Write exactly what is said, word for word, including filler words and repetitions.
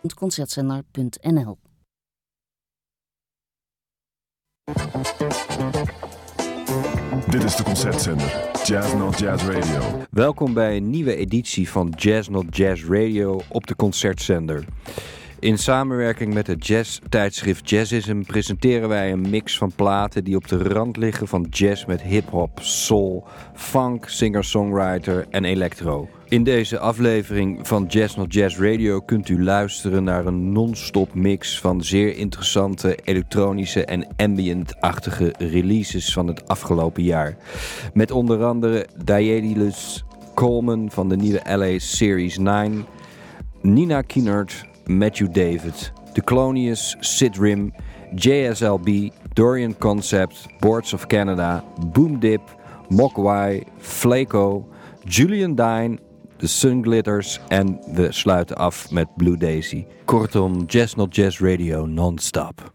concertzender punt n l. Dit is de Concertzender, Jazz Not Jazz Radio. Welkom bij een nieuwe editie van Jazz Not Jazz Radio op de Concertzender. In samenwerking met het jazz-tijdschrift Jazzism presenteren wij een mix van platen die op de rand liggen van jazz met hip-hop, soul, funk, singer-songwriter en electro. In deze aflevering van Jazz Not Jazz Radio kunt u luisteren naar een non-stop mix van zeer interessante elektronische en ambient-achtige releases van het afgelopen jaar. Met onder andere Daedalus Coleman van de nieuwe L A Series negen, Nina Kienert, Matthew David, Thelonious, Sid Rim, J S L B, Dorian Concept, Boards of Canada, Boom Dip, Mogwai, Flaco, Julian Dine, The Sun Glitters en we sluiten af met Blue Daisy. Kortom, Jazz Not Jazz Radio non-stop.